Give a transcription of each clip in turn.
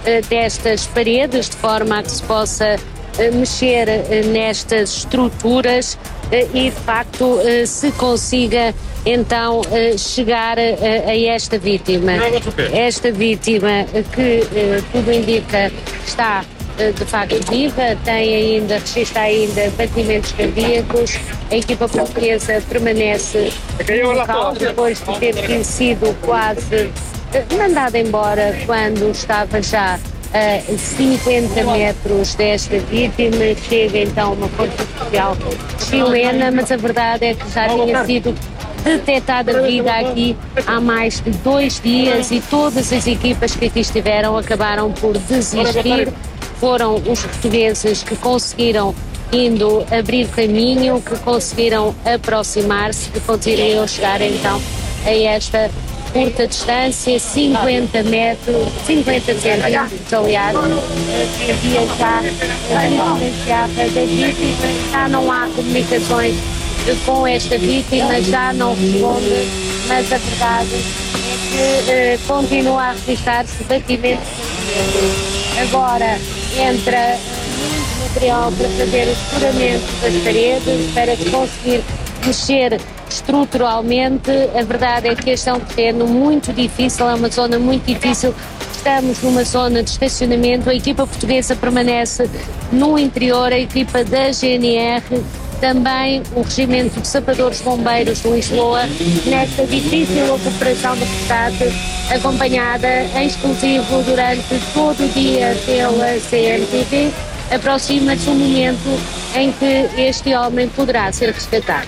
destas paredes, de forma a que se possa mexer nestas estruturas e, de facto, se consiga então chegar a esta vítima. Esta vítima que tudo indica está de facto viva, registra ainda batimentos cardíacos. A equipa portuguesa permanece no local depois de ter sido quase mandada embora quando estava já a 50 metros desta vítima. Chega então uma força policial chilena, mas a verdade é que já tinha sido detectada vida aqui há mais de 2 dias e todas as equipas que aqui estiveram acabaram por desistir. Foram os portugueses que conseguiram abrir caminho, que conseguiram aproximar-se, que conseguiram chegar então a esta curta distância, 50 metros, 50 centímetros, aliás, havia já a da vítima, já não há comunicações com esta vítima, já não responde, mas a verdade é que continua a registrar-se batimentos. Agora entra muito material para fazer o seguramento das paredes, para conseguir mexer estruturalmente. A verdade é que este é um terreno muito difícil, é uma zona muito difícil. Estamos numa zona de estacionamento, a equipa portuguesa permanece no interior, a equipa da GNR, também o Regimento de Sapadores Bombeiros de Lisboa, nesta difícil operação de resgate, acompanhada em exclusivo durante todo o dia pela CMTV. Aproxima-se o momento em que este homem poderá ser resgatado.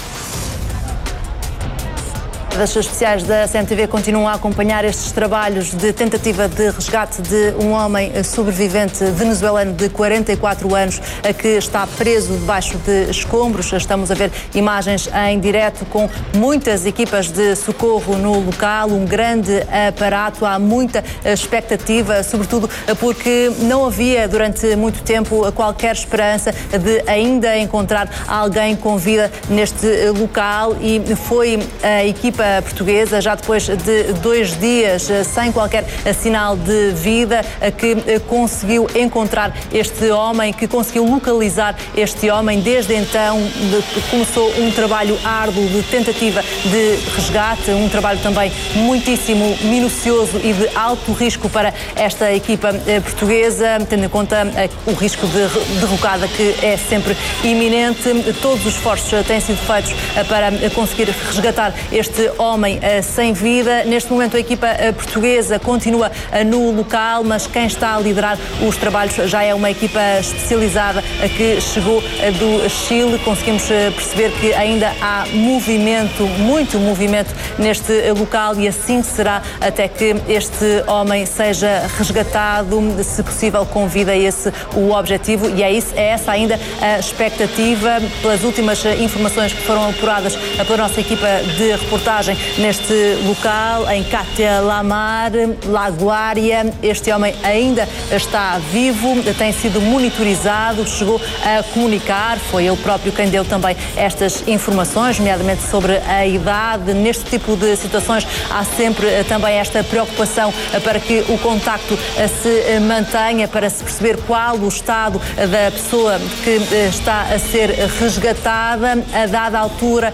As especiais da CMTV continuam a acompanhar estes trabalhos de tentativa de resgate de um homem sobrevivente venezuelano de 44 anos que está preso debaixo de escombros. Estamos a ver imagens em direto com muitas equipas de socorro no local, um grande aparato, há muita expectativa, sobretudo porque não havia durante muito tempo qualquer esperança de ainda encontrar alguém com vida neste local e foi a equipa portuguesa, já depois de 2 dias sem qualquer sinal de vida, que conseguiu encontrar este homem, que conseguiu localizar este homem. Desde então começou um trabalho árduo de tentativa de resgate, um trabalho também muitíssimo minucioso e de alto risco para esta equipa portuguesa, tendo em conta o risco de derrocada que é sempre iminente. Todos os esforços têm sido feitos para conseguir resgatar este homem sem vida. Neste momento a equipa portuguesa continua no local, mas quem está a liderar os trabalhos já é uma equipa especializada que chegou do Chile. Conseguimos perceber que ainda há movimento, muito movimento neste local e assim será até que este homem seja resgatado, se possível com vida. Esse o objetivo e é essa ainda a expectativa. Pelas últimas informações que foram apuradas pela nossa equipa de reportagem neste local, em Castelamar, Laguária, este homem ainda está vivo, tem sido monitorizado, chegou a comunicar, foi ele próprio quem deu também estas informações, nomeadamente sobre a idade. Neste tipo de situações há sempre também esta preocupação para que o contacto se mantenha, para se perceber qual o estado da pessoa que está a ser resgatada. A dada altura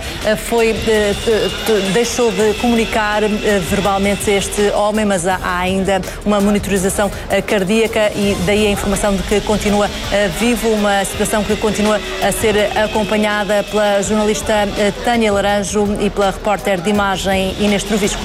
deixou de comunicar verbalmente este homem, mas há ainda uma monitorização cardíaca e daí a informação de que continua vivo, uma situação que continua a ser acompanhada pela jornalista Tânia Laranjo e pela repórter de imagem Inês Trovisco.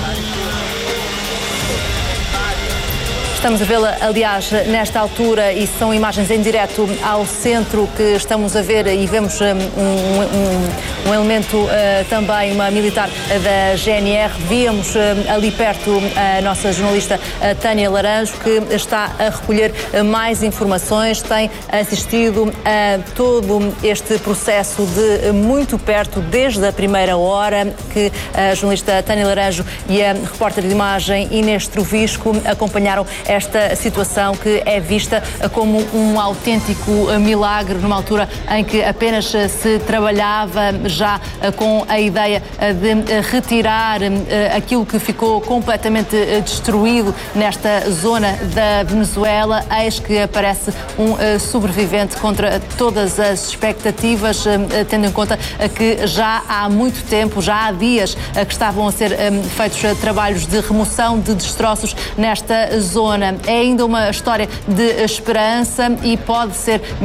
Estamos a vê-la, aliás, nesta altura, e são imagens em direto ao centro que estamos a ver e vemos um elemento também, uma militar da GNR. Víamos ali perto a nossa jornalista Tânia Laranjo, que está a recolher mais informações, tem assistido a todo este processo de muito perto, desde a primeira hora que a jornalista Tânia Laranjo e a repórter de imagem Inês Trovisco acompanharam esta situação que é vista como um autêntico milagre, numa altura em que apenas se trabalhava já com a ideia de retirar aquilo que ficou completamente destruído nesta zona da Venezuela. Eis que aparece um sobrevivente contra todas as expectativas, tendo em conta que já há muito tempo, já há dias, que estavam a ser feitos trabalhos de remoção de destroços nesta zona. É ainda uma história de esperança e pode ser